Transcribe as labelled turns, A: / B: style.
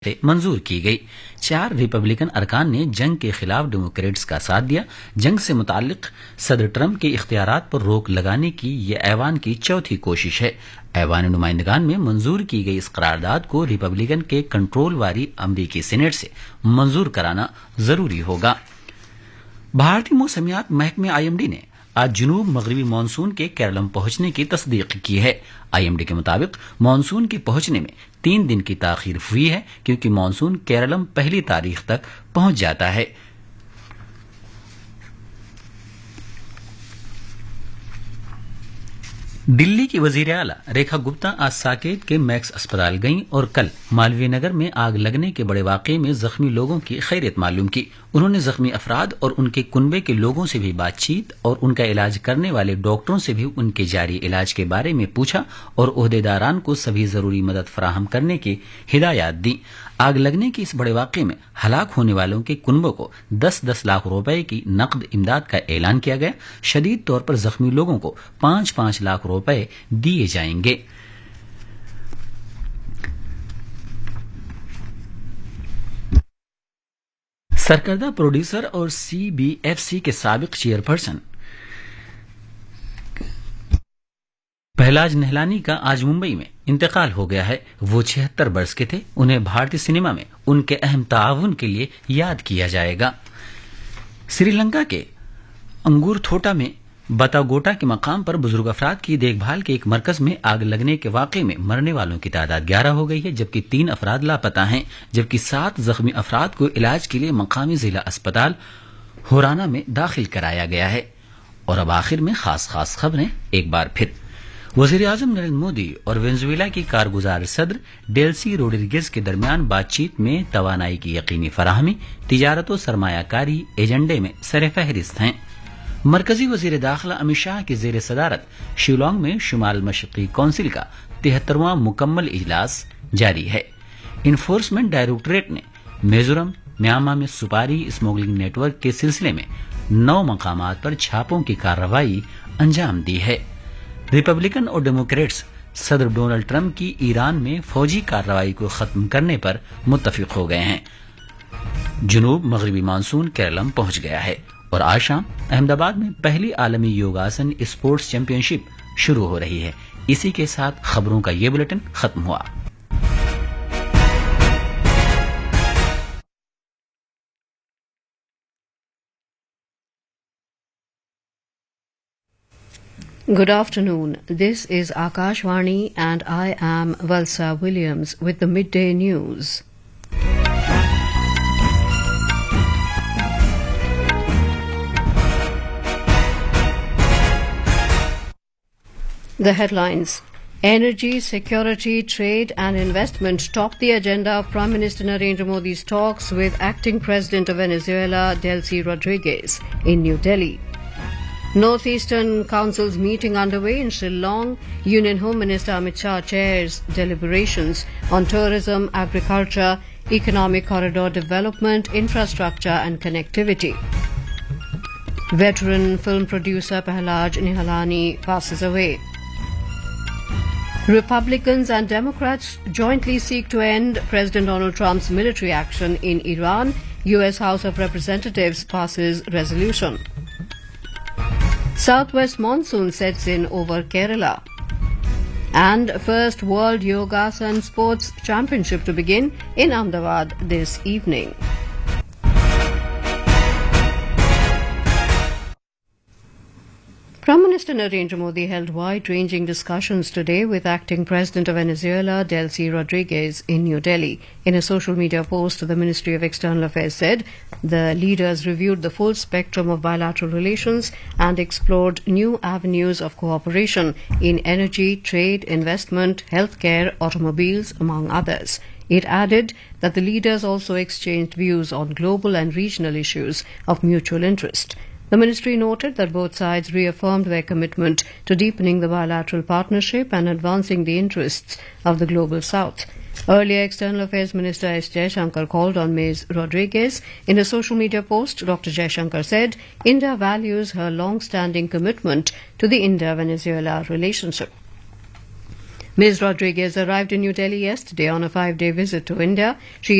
A: मंजूर की गई। 4 रिपब्लिकन अरकान ने जंग के खिलाफ डेमोक्रेट्स का साथ दिया। जंग से मुताल्लिक सदर ट्रंप के इख्तियारात पर रोक लगाने की यह ऐवान की चौथी कोशिश है। ऐवान नुमाइंदगान में मंजूर की गई इस करारदाद को रिपब्लिकन के कंट्रोल वाली अमरीकी सीनेट से मंजूर कराना जरूरी होगा। भारतीय मौसमियात महकमे IMD ने आज जनूब मगरबी मानसून के केरलम पहुंचने की तस्दीक की है। IMD के मुताबिक मानसून के पहुंचने में 3 दिन की ताखीर हुई है, क्योंकि मानसून केरलम पहली तारीख तक पहुंच जाता है। दिल्ली की वजीर आला रेखा गुप्ता आज साकेत के मैक्स अस्पताल गईं और कल मालवीय नगर में आग लगने के बड़े वाकये में जख्मी लोगों की खैरियत मालूम की। उन्होंने जख्मी अफराद और उनके कुनबे के लोगों से भी बातचीत और उनका इलाज करने वाले डॉक्टरों से भी उनके जारी इलाज के बारे में पूछा और ओहदेदारान को सभी जरूरी मदद फराहम करने की हिदायत दी। आग लगने की इस बड़े वाकये में हलाक होने वालों के कुनबों को 10-10 लाख रुपए की नकद इमदाद का ऐलान किया गया। शदीद तौर पर जख्मी लोगों को 5-5 लाख रुपए दिए जाएंगे। सरकर्दा प्रोड्यूसर और CBFC के साबिक चेयरपर्सन पहलाज नहलानी का आज मुंबई में इंतकाल हो गया है। वो 76 वर्ष के थे। उन्हें भारतीय सिनेमा में उनके अहम ताआवुन के लिए याद किया जाएगा। श्रीलंका के अंगुरथोटा में बतागोटा के मकाम पर बुजुर्ग अफराद की देखभाल के एक मरकज में आग लगने के वाकये में मरने वालों की तादाद 11 हो गई है, जबकि 3 अफराद लापता हैं, जबकि 7 जख्मी अफराद को इलाज के लिए मकामी जिला अस्पताल होराना में दाखिल कराया गया है। और अब आखिर में खास खबरें एक बार फिर। वजीर आजम नरेंद्र मोदी और वेनेजुएला की कारगुजार सदर डेल्सी रोड्रिगेज के दरमियान बातचीत में तवानाई की यकीनी फराहमी, तिजारत और सरमायाकारी एजेंडे में सरफहरिस्त हैं। मरकजी वजीर दाखिला अमित शाह की जेर सदारत शिलोंग में शुमाल मशरकी काउंसिल का 73वां मुकम्मल इजलास जारी है। इन्फोर्समेंट डायरेक्टोरेट ने मिजोरम म्यांमार में सुपारी स्मगलिंग नेटवर्क के सिलसिले में 9 मकामात पर छापों की कार्रवाई अंजाम दी है। रिपब्लिकन और डेमोक्रेट्स सदर डोनाल्ड ट्रंप की ईरान में फौजी कार्रवाई को खत्म करने पर मुत्तफिक हो गए हैं। जनूब मगरबी मानसून केरलम पहुंच गया है और आज शाम अहमदाबाद में पहली आलमी योगासन स्पोर्ट्स चैंपियनशिप शुरू हो रही है। इसी के साथ खबरों का ये बुलेटिन खत्म हुआ।
B: Good afternoon. This is Akashvani and I am Valsa Williams with the midday news. The headlines. Energy, security, trade and investment top the agenda of Prime Minister Narendra Modi's talks with acting President of Venezuela, Delcy Rodriguez, in New Delhi. Northeastern Council's meeting underway in Shillong. Union Home Minister Amit Shah chairs deliberations on tourism, agriculture, economic corridor development, infrastructure and connectivity. Veteran film producer Pehlag Nihalani passes away. Republicans and Democrats jointly seek to end President Donald Trump's military action in Iran. U.S. House of Representatives passes resolution. Southwest monsoon sets in over Kerala. And first World Yogasan Sports Championship to begin in Ahmedabad this evening. Prime Minister Narendra Modi held wide-ranging discussions today with acting President of Venezuela, Delcy Rodriguez, in New Delhi. In a social media post, the Ministry of External Affairs said the leaders reviewed the full spectrum of bilateral relations and explored new avenues of cooperation in energy, trade, investment, healthcare, automobiles, among others. It added that the leaders also exchanged views on global and regional issues of mutual interest. The ministry noted that both sides reaffirmed their commitment to deepening the bilateral partnership and advancing the interests of the global south. Earlier, External Affairs Minister S. Jaishankar called on Ms. Rodriguez. In a social media post, Dr. Jaishankar said India values her long-standing commitment to the India-Venezuela relationship. Ms. Rodriguez arrived in New Delhi yesterday on a 5-day visit to India. She